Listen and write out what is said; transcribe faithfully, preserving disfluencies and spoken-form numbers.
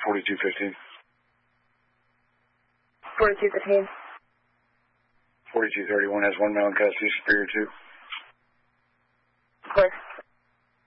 forty-two fifteen. forty-two fifteen. forty-two thirty-one has one male in custody, Superior two. Clear.